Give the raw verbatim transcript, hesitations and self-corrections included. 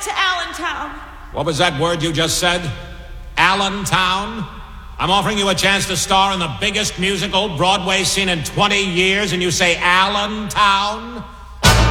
to Allentown. What was that word you just said? Allentown? I'm offering you a chance to star in the biggest musical Broadway scene in twenty years, and you say Allentown?